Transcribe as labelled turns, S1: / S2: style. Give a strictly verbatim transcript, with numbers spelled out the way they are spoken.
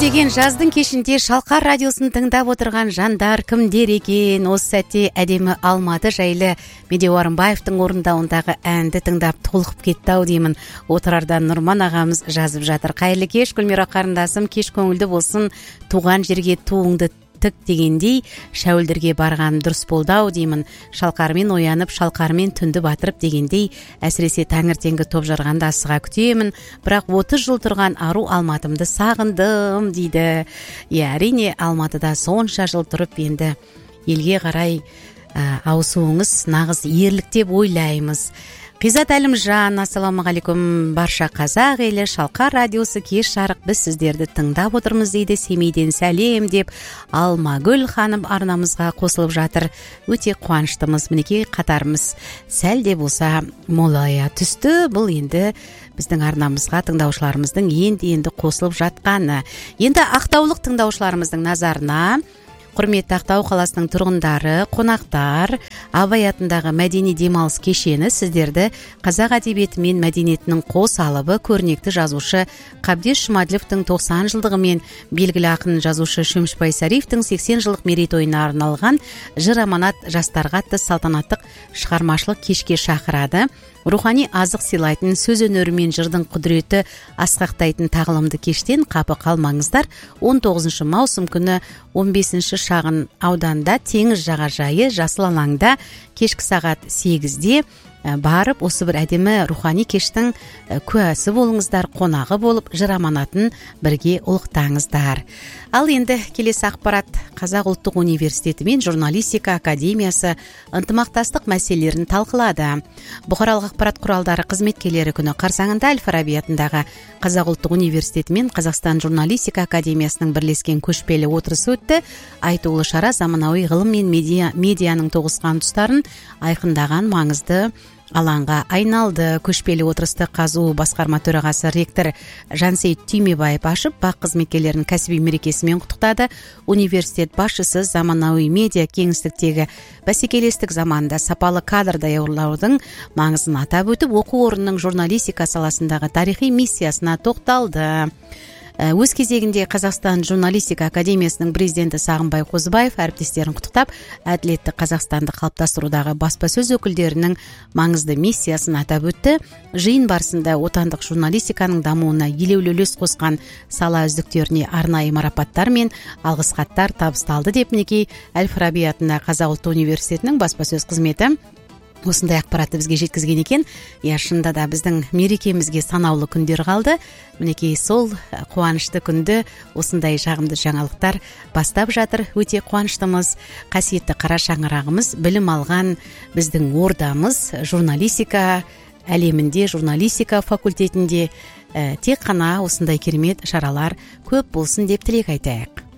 S1: деген жаздың кешінде Шалқар радиосын тыңдап отырған жандар кімдер екен? Осы сәтте әдемі Алматы жайлы Медеу Арынбаевтың орындауындағы әнді тыңдап толқып кетті-ау деймін. Отырардан Нұрман ағамыз жазып жатыр. Қайырлы кеш, Гүлмира қарындасым, кеш көңілді болсын, туған жерге туыңды тік дегендей шәуілдерге барған дұрыс болды-ау деймін. Шалқармен оянып, шалқармен түнді батырып дегендей, әсіресе таңертеңгі топ жарғанда асыға күтемін. Бірақ отыз жыл тұрған ару Алматымды сағындым дейді. Иә, әрине Алматыда сонша жыл тұрып енді елге қарай ә, ауысуыңыз нағыз ерлік деп ойлаймыз. Қизат Әлімжан, ассаламағалейкум, барша қазақ елі, Шалқар радиосы кеш жарық, біз сіздерді тыңдап отырмыз дейді, Семейден сәлем деп Алмагүл ханым арнамызға қосылып жатыр. Өте қуаныштымыз, мінекей қатарымыз сәл де болса молая түсті. Бұл енді біздің арнамызға тыңдаушыларымыздың енді-енді қосылып жатқаны. Енді ақтаулық тыңдаушыларымыздың назарына құрметті Ақтау қаласының тұрғындары, қонақтар, Абай атындағы мәдени демалыс кешені сіздерді қазақ әдебиеті мен мәдениетінің қос алыбы, көрнекті жазушы Қабдеш Жұмаділовтың тоқсан жылдығы мен белгілі ақын жазушы Шөмішбай Сариевтің сексен жылдық мерейтойына арналған жыр аманат жастарға атты салтанаттық шығармашылық кешке шақырады. Рухани азық сыйлайтын, сөз өнері мен жырдың құдіреті асқақтайтын тағылымды кештен қапы қалмаңыздар. он тоғызыншы маусым күні он бесінші шағын ауданда теңіз жағажайы жасыл алаңда кешкі сағат сегізде барып, осы бір әдемі рухани кештің куәсі болыңыздар, қонағы болып, жыр аманатын бірге ұлықтаңыздар. Ал енді келесі ақпарат. Қазақ ұлттық университеті мен журналистика академиясы ынтымақтастық мәселелерін талқылады. Бұқаралық ақпарат құралдары қызметкерлері күні қарсаңында Әл-Фараби атындағы Қазақ ұлттық университеті мен Қазақстан журналистика академиясының бірлескен көшпелі отырысы өтті. Айтулы шара заманауи ғылым мен медиа, медианың тоғысқан тұстарын айқындаған маңызды алаңға айналды. Көшпелі отырысты қазу басқарма төрағасы ректор Жансейіт Түймебаев ашып, бақ қызметкерлерінің кәсіби мерекесімен құттықтады. Университет басшысы заманауи медиа кеңістіктегі бәсекелестік заманда сапалы кадр даярлаудың маңызын атап өтіп, оқу орнының журналистика саласындағы тарихи миссиясына тоқталды. Өз кезегінде Қазақстан журналистика академиясының президенті Сағынбай Қозыбаев әріптестерін құттықтап, әділетті Қазақстанды қалыптастырудағы баспасөз өкілдерінің маңызды миссиясын атап өтті. Жиын барысында отандық журналистиканың дамуына елеулі үлес қосқан сала үздіктеріне арнайы марапаттар мен алғыс хаттар табысталды деп мінекей Әл-Фараби атындағы Қазақ ұлттық университетінің баспасөз қызметі осындай ақпаратты бізге жеткізген екен. Я, шынында да біздің мерекемізге санаулы күндер қалды. Мінекей сол қуанышты күнді осындай жағымды жаңалықтар бастап жатыр. Өте қуаныштымыз. Қасиетті қара шаңырағымыз, білім алған біздің ордамыз, журналистика әлемінде, журналистика факультетінде ә, тек қана осындай керемет шаралар көп болсын деп тілек айтайық.